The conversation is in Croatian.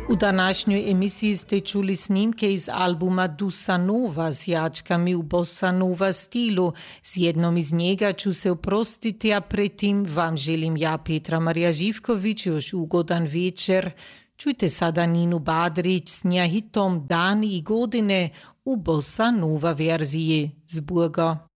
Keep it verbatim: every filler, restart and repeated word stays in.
U današnjoj emisiji ste čuli snimke iz albuma Dusa Nova s jačkami u bossa nova stilu. S jednom iz njega ću se oprostiti, a pretim vam želim ja, Petra Marija Živković, još ugodan večer. Čujte sada Ninu Badrić s nja hitom Dani i godine u bossa nova verziji z Burga.